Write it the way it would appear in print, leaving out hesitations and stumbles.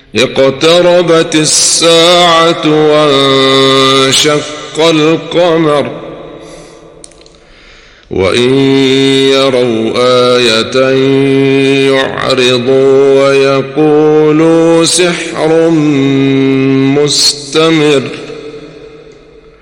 اقتربت الساعة وانشق القمر وإن يروا آية يعرضوا ويقولوا سحر مستمر